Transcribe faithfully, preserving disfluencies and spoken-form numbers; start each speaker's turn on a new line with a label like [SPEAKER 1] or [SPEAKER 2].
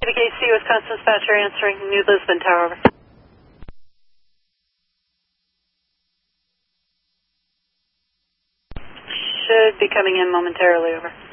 [SPEAKER 1] B K C, Wisconsin Dispatcher answering New Lisbon Tower, over. Should be coming in momentarily, over.